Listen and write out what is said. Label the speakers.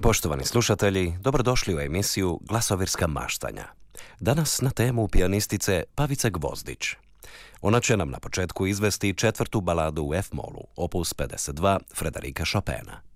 Speaker 1: Poštovani slušatelji, dobrodošli u emisiju Glasovirska maštanja. Danas na temu pijanistice Pavice Gvozdić. Ona će nam na početku izvesti četvrtu baladu u F-molu, opus 52 Frederika Chopina.